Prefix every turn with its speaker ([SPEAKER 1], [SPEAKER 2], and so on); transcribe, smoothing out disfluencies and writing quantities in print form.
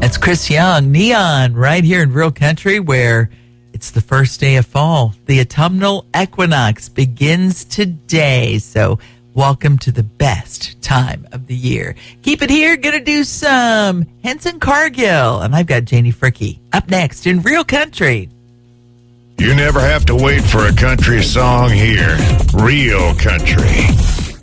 [SPEAKER 1] That's Chris Young, Neon, right here in Real Country, where it's the first day of fall. The autumnal equinox begins today, so welcome to the best time of the year. Keep it here. Gonna do some Henson Cargill, and I've got Janie Fricke up next in Real Country.
[SPEAKER 2] You never have to wait for a country song here. Real Country.